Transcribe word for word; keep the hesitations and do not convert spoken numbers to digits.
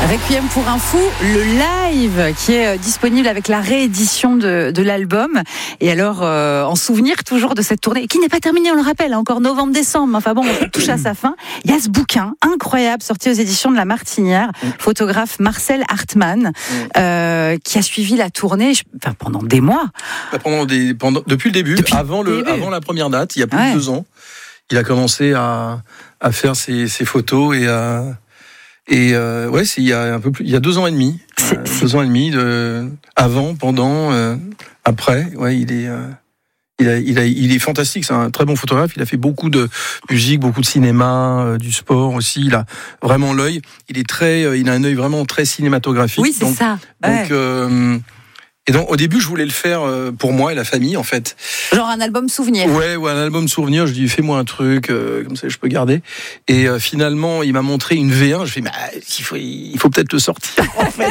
Requiem pour un fou, le live qui est disponible avec la réédition de, de l'album. Et alors, euh, en souvenir toujours de cette tournée, qui n'est pas terminée, on le rappelle, encore novembre-décembre. Enfin bon, on touche à sa fin. Il y a ce bouquin incroyable sorti aux éditions de La Martinière, photographe Marcel Hartmann, euh, qui a suivi la tournée enfin, pendant des mois. Pendant des, pendant, depuis le début, depuis avant, le, début. avant la première date, il y a plus ouais. de deux ans, il a commencé à, à faire ses, ses photos et à... Et euh, ouais, c'est il y a un peu plus, il y a deux ans et demi, c'est, euh, c'est... deux ans et demi de avant, pendant, euh, après. Ouais, il est, euh, il a, il a, il est fantastique. C'est un très bon photographe. Il a fait beaucoup de musique, beaucoup de cinéma, euh, du sport aussi. Il a vraiment l'œil. Il est très, euh, il a un œil vraiment très cinématographique. Oui, c'est donc, ça. Ouais. Donc, euh, et donc, au début, je voulais le faire pour moi et la famille, en fait. Genre un album souvenir. Ouais, ouais, un album souvenir. Je dis, fais-moi un truc, euh, comme ça, je peux garder. Et euh, finalement, il m'a montré une V un. Je fais, bah, il faut, il faut peut-être le sortir, en fait.